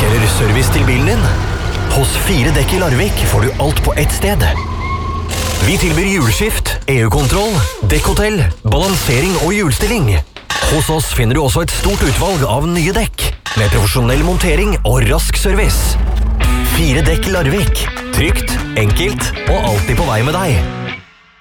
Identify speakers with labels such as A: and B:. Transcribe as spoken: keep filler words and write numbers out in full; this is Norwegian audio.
A: eller service til bilen din? Hos Fire Dekk i Larvik får du alt på ett sted. Vi tilbyr hjulskift, E U-kontroll, dekkhotell, balansering og hjulstilling. Hos oss finner du også et stort utvalg av nye dekk, med profesjonell montering og rask service. Fire Dekk Larvik. Trygt, enkelt og alltid på vei med deg.